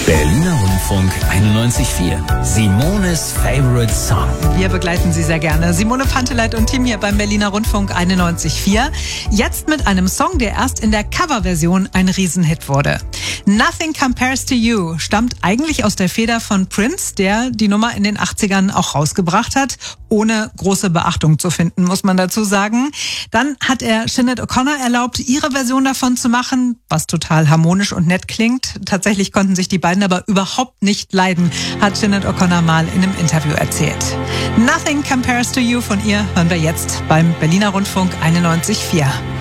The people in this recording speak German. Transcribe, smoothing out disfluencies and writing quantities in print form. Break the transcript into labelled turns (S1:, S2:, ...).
S1: Berliner Rundfunk 91.4. Simones Favorite Song.
S2: Wir begleiten Sie sehr gerne. Simone Panteleit und Team hier beim Berliner Rundfunk 91.4. Jetzt mit einem Song, der erst in der Coverversion ein Riesenhit wurde. Nothing Compares to You stammt eigentlich aus der Feder von Prince, der die Nummer in den 80ern auch rausgebracht hat, ohne große Beachtung zu finden, muss man dazu sagen. Dann hat er Sinead O'Connor erlaubt, ihre Version davon zu machen, was total harmonisch und nett klingt. Tatsächlich konnten sich die beiden aber überhaupt nicht leiden, hat Sinead O'Connor mal in einem Interview erzählt. Nothing Compares to You von ihr hören wir jetzt beim Berliner Rundfunk 91.4.